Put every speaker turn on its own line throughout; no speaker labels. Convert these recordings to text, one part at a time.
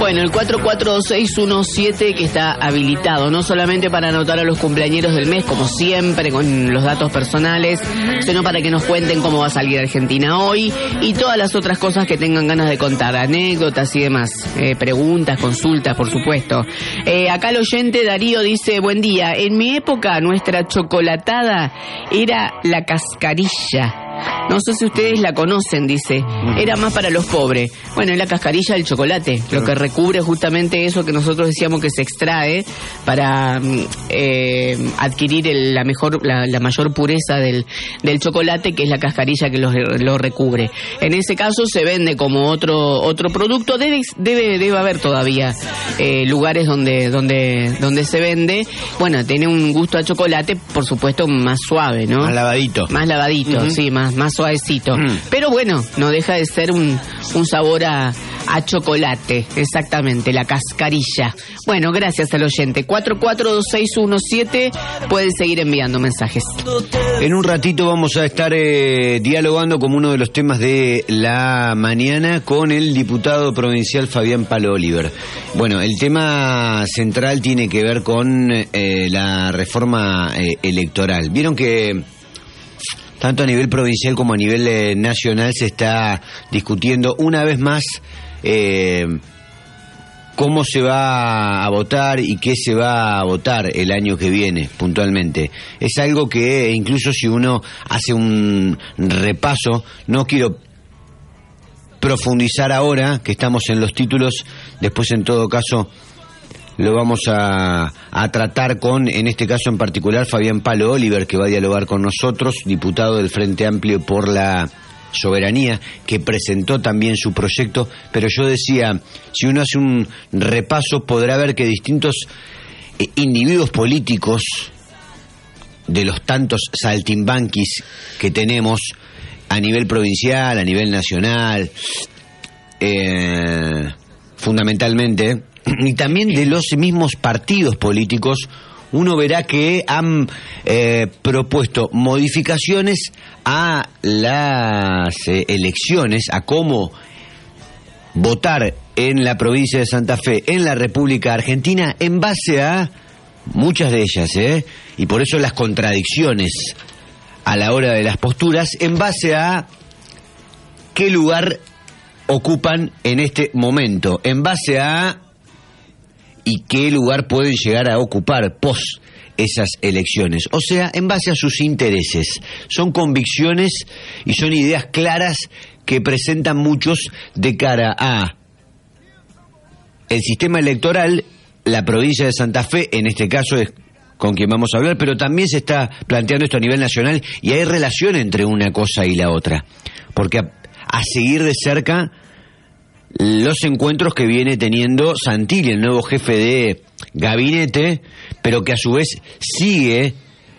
Bueno, el 442617 que está habilitado, no solamente para anotar a los cumpleañeros del mes, como siempre, con los datos personales, sino para que nos cuenten cómo va a salir Argentina hoy y todas las otras cosas que tengan ganas de contar, anécdotas y demás, preguntas, consultas, por supuesto. Acá el oyente Darío dice, buen día, en mi época nuestra chocolatada era la cascarilla. No sé si ustedes la conocen, dice. Era más para los pobres. Bueno, es la cascarilla del chocolate, lo que recubre justamente eso que nosotros decíamos que se extrae para adquirir la mayor pureza del chocolate, que es la cascarilla que lo recubre. En ese caso se vende como otro producto. Debe haber todavía lugares donde se vende. Bueno, tiene un gusto a chocolate, por supuesto, más suave, ¿no?
Más lavadito.
Más lavadito, sí, más suavecito. Pero bueno, no deja de ser un sabor a chocolate, exactamente, la cascarilla. Bueno, gracias al oyente. 442617, pueden seguir enviando mensajes.
En un ratito vamos a estar dialogando como uno de los temas de la mañana con el diputado provincial Fabián Palo Oliver. Bueno, el tema central tiene que ver con la reforma electoral. Vieron que tanto a nivel provincial como a nivel nacional se está discutiendo una vez más cómo se va a votar y qué se va a votar el año que viene, puntualmente. Es algo que incluso si uno hace un repaso, no quiero profundizar ahora, que estamos en los títulos, después en todo caso lo vamos a tratar con, en este caso en particular, Fabián Palo Oliver, que va a dialogar con nosotros, diputado del Frente Amplio por la Soberanía, que presentó también su proyecto. Pero yo decía, si uno hace un repaso, podrá ver que distintos individuos políticos, de los tantos saltimbanquis que tenemos a nivel provincial, a nivel nacional, fundamentalmente, y también de los mismos partidos políticos, uno verá que han propuesto modificaciones a las elecciones, a cómo votar en la provincia de Santa Fe, en la República Argentina, en base a muchas de ellas, y por eso las contradicciones a la hora de las posturas, en base a qué lugar ocupan en este momento, en base a y qué lugar pueden llegar a ocupar post esas elecciones. O sea, en base a sus intereses. Son convicciones y son ideas claras que presentan muchos de cara a el sistema electoral, la provincia de Santa Fe, en este caso es con quien vamos a hablar, pero también se está planteando esto a nivel nacional y hay relación entre una cosa y la otra. Porque a seguir de cerca los encuentros que viene teniendo Santilli, el nuevo jefe de gabinete, pero que a su vez sigue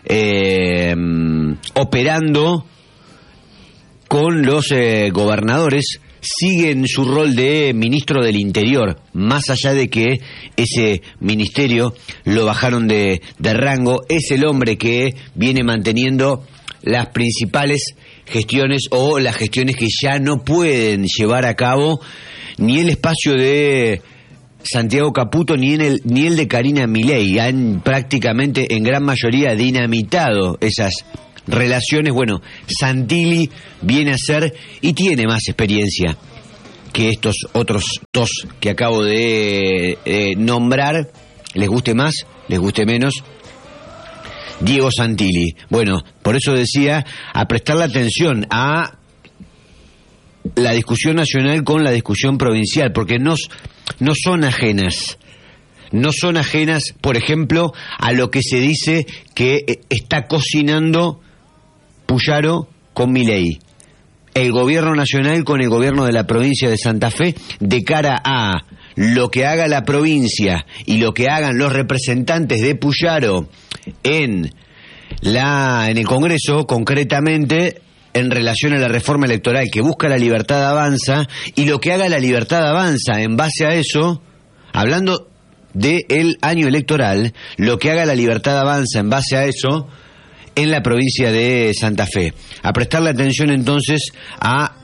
operando con los gobernadores, sigue en su rol de ministro del Interior, más allá de que ese ministerio lo bajaron de rango. Es el hombre que viene manteniendo las principales gestiones o las gestiones que ya no pueden llevar a cabo ni el espacio de Santiago Caputo ni el de Karina Milei. Han prácticamente en gran mayoría dinamitado esas relaciones. Bueno, Santilli viene a ser y tiene más experiencia que estos otros dos que acabo de nombrar, les guste más, les guste menos. Diego Santilli. Bueno, por eso decía, a prestarle atención a la discusión nacional con la discusión provincial, porque no son ajenas. No son ajenas, por ejemplo, a lo que se dice que está cocinando Puyaro con Milei. El gobierno nacional con el gobierno de la provincia de Santa Fe, de cara a lo que haga la provincia y lo que hagan los representantes de Puyaro en el Congreso, concretamente en relación a la reforma electoral que busca la Libertad Avanza, y lo que haga la Libertad Avanza en base a eso, hablando del año electoral, lo que haga la Libertad Avanza en base a eso en la provincia de Santa Fe. A prestarle atención entonces a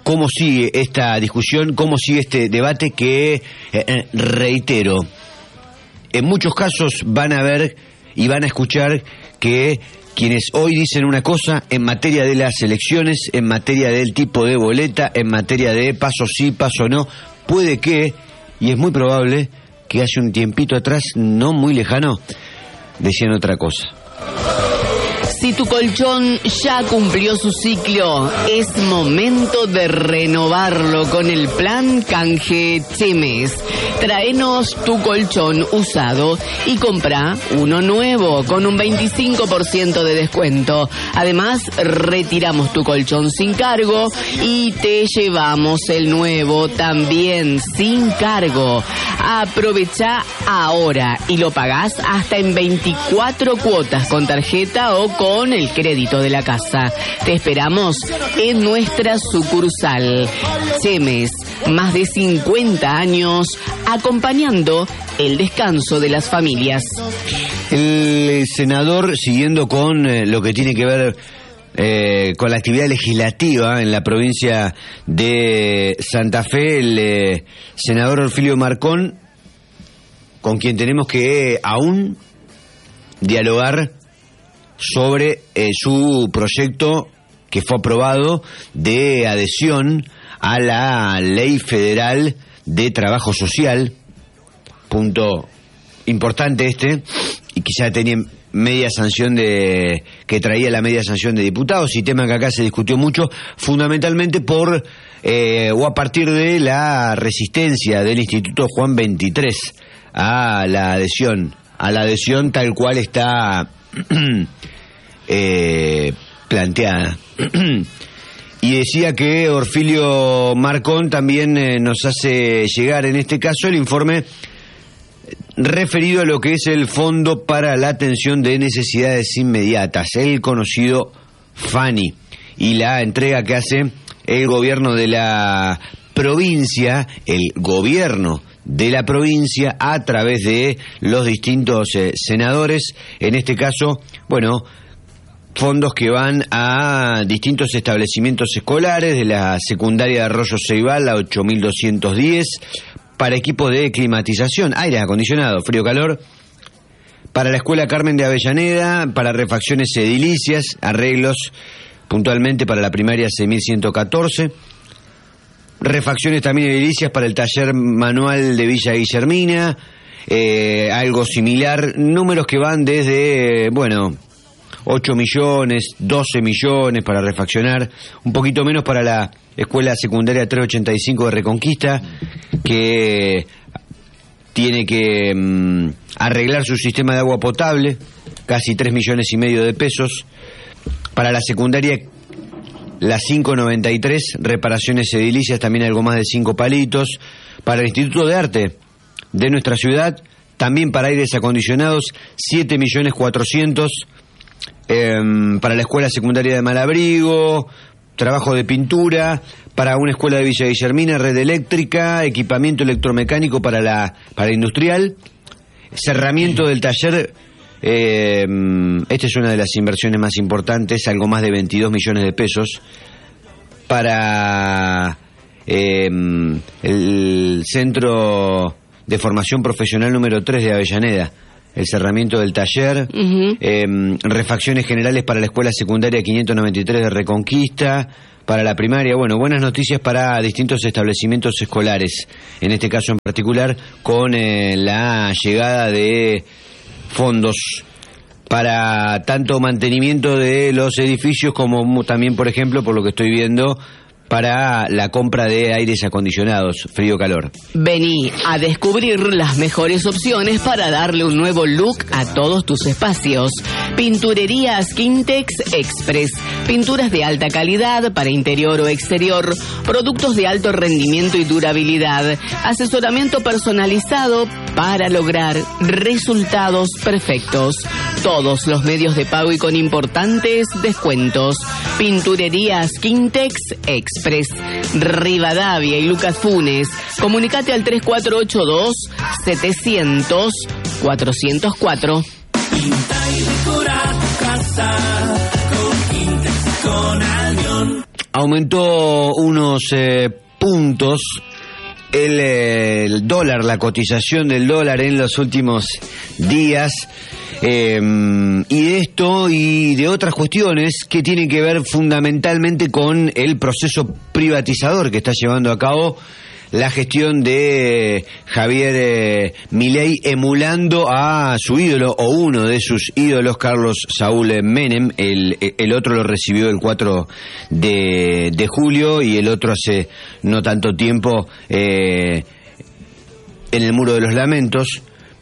cómo sigue esta discusión, cómo sigue este debate que, reitero, en muchos casos van a ver y van a escuchar que quienes hoy dicen una cosa en materia de las elecciones, en materia del tipo de boleta, en materia de paso sí, paso no, puede que, y es muy probable, que hace un tiempito atrás, no muy lejano, decían otra cosa.
Si tu colchón ya cumplió su ciclo, es momento de renovarlo con el plan Canje Chemes. Traenos tu colchón usado y compra uno nuevo con un 25% de descuento. Además, retiramos tu colchón sin cargo y te llevamos el nuevo también sin cargo. Aprovecha ahora y lo pagás hasta en 24 cuotas con tarjeta o con el crédito de la casa. Te esperamos en nuestra sucursal. Chemes, más de 50 años acompañando el descanso de las familias.
El senador, siguiendo con lo que tiene que ver con la actividad legislativa en la provincia de Santa Fe, el senador Orfilio Marcón, con quien tenemos que aún dialogar sobre su proyecto que fue aprobado de adhesión a la Ley Federal de Trabajo Social, punto importante y que ya tenía media sanción que traía la media sanción de diputados, y tema que acá se discutió mucho, fundamentalmente por o a partir de la resistencia del Instituto Juan 23 a la adhesión tal cual está planteada. Y decía que Orfilio Marcón también nos hace llegar en este caso el informe referido a lo que es el Fondo para la Atención de Necesidades Inmediatas, el conocido FANI, y la entrega que hace el gobierno de la provincia, a través de los distintos senadores, en este caso, fondos que van a distintos establecimientos escolares, de la secundaria de Arroyo Ceibal a 8.210, para equipos de climatización, aire acondicionado, frío-calor, para la Escuela Carmen de Avellaneda, para refacciones edilicias, arreglos puntualmente para la primaria 6.114, refacciones también edilicias para el taller manual de Villa Guillermina, algo similar, números que van desde, 8 millones, 12 millones para refaccionar, un poquito menos para la Escuela Secundaria 385 de Reconquista, que tiene que arreglar su sistema de agua potable, casi 3,5 millones de pesos. Para la secundaria, la 593, reparaciones edilicias, también algo más de 5 palitos. Para el Instituto de Arte de nuestra ciudad, también para aires acondicionados, 7.400.000. Para la Escuela Secundaria de Malabrigo, trabajo de pintura, para una escuela de Villa Guillermina, red eléctrica, equipamiento electromecánico para industrial, cerramiento del taller. Esta es una de las inversiones más importantes, algo más de 22 millones de pesos, para el Centro de Formación Profesional número 3 de Avellaneda, el cerramiento del taller, refacciones generales para la Escuela Secundaria 593 de Reconquista, para la primaria. Buenas noticias para distintos establecimientos escolares, en este caso en particular, con la llegada de fondos para tanto mantenimiento de los edificios como también, por ejemplo, por lo que estoy viendo, para la compra de aires acondicionados, frío-calor.
Vení a descubrir las mejores opciones para darle un nuevo look a todos tus espacios. Pinturerías Quintex Express. Pinturas de alta calidad para interior o exterior. Productos de alto rendimiento y durabilidad. Asesoramiento personalizado para lograr resultados perfectos. Todos los medios de pago y con importantes descuentos. Pinturerías Quintex Express, Rivadavia y Lucas Funes. Comunicate al 3482-700-404.
Pinta y decora tu casa con Quintex, con Albion.
aumentó unos puntos el dólar, la cotización del dólar en los últimos días, y de esto y de otras cuestiones que tienen que ver fundamentalmente con el proceso privatizador que está llevando a cabo la gestión de Javier Milei, emulando a su ídolo, o uno de sus ídolos, Carlos Saúl Menem. El otro lo recibió el 4 de julio y el otro hace no tanto tiempo en el Muro de los Lamentos.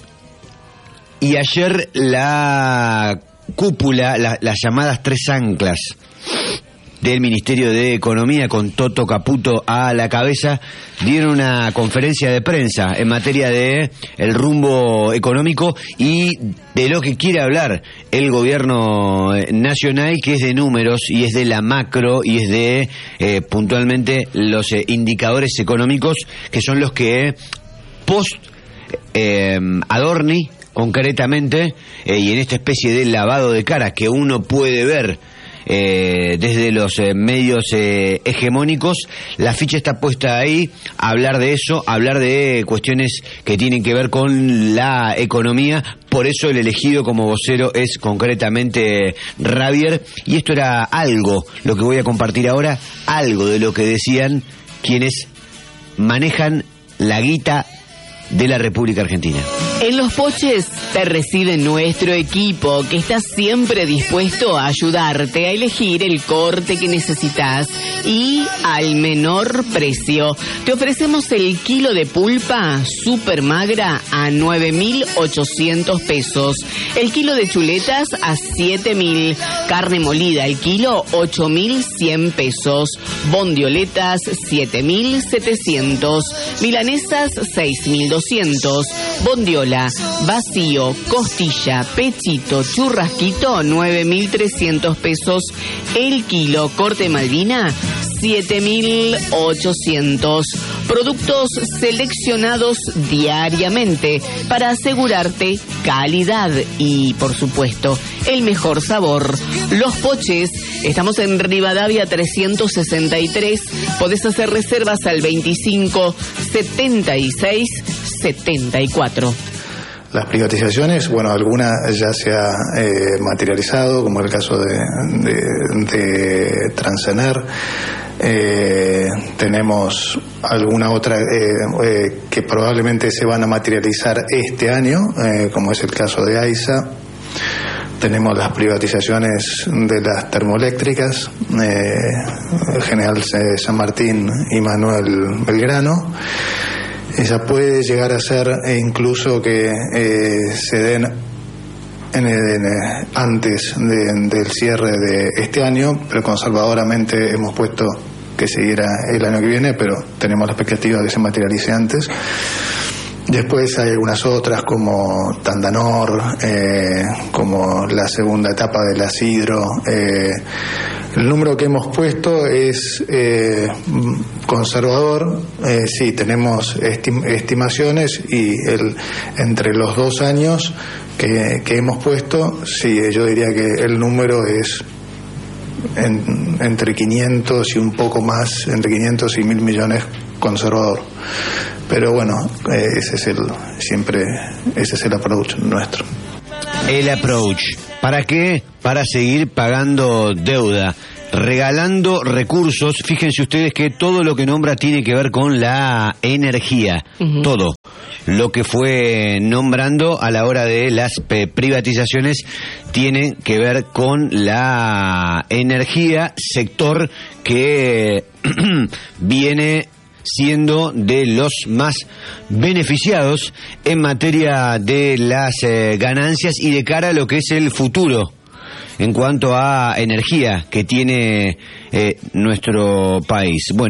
Y ayer la cúpula, las llamadas tres anclas del Ministerio de Economía, con Toto Caputo a la cabeza, dieron una conferencia de prensa en materia de el rumbo económico y de lo que quiere hablar el gobierno nacional, que es de números y es de la macro y es de puntualmente los indicadores económicos, que son los que post Adorni concretamente, y en esta especie de lavado de cara que uno puede ver desde los medios hegemónicos, la ficha está puesta ahí, hablar de eso, hablar de cuestiones que tienen que ver con la economía. Por eso el elegido como vocero es concretamente Javier, y esto era algo, lo que voy a compartir ahora, algo de lo que decían quienes manejan la guita de la República Argentina.
En Los Poches te recibe nuestro equipo, que está siempre dispuesto a ayudarte a elegir el corte que necesitas y al menor precio. Te ofrecemos el kilo de pulpa super magra a 9.800 pesos, el kilo de chuletas a 7.000, carne molida el kilo 8.100 pesos, bondioletas 7.700, milanesas 6.200, bondiola, vacío, costilla, pechito, churrasquito, 9.300 pesos el kilo, corte Malvina, 7.800. Productos seleccionados diariamente para asegurarte calidad y, por supuesto, el mejor sabor. Los Poches, estamos en Rivadavia 363. Podés hacer reservas al 25 76 74.
Las privatizaciones, bueno, alguna ya se ha materializado, como el caso de Transener. Tenemos alguna otra que probablemente se van a materializar este año, como es el caso de AISA. Tenemos las privatizaciones de las termoeléctricas, General San Martín y Manuel Belgrano. Esa puede llegar a ser incluso que se den antes del cierre de este año, pero conservadoramente hemos puesto que siguiera el año que viene, pero tenemos la expectativa de que se materialice antes. Después hay algunas otras como Tandanor, como la segunda etapa de la Sidro. El número que hemos puesto es conservador. Sí, tenemos estimaciones y entre los 2 años que hemos puesto, sí, yo diría que el número es entre 500 y un poco más, entre 500 y 1.000 millones conservador. Pero bueno, ese es el approach nuestro.
El approach. ¿Para qué? Para seguir pagando deuda, regalando recursos. Fíjense ustedes que todo lo que nombra tiene que ver con la energía. Uh-huh. Todo lo que fue nombrando a la hora de las privatizaciones tiene que ver con la energía, sector que viene siendo de los más beneficiados en materia de las ganancias y de cara a lo que es el futuro en cuanto a energía que tiene nuestro país. Bueno.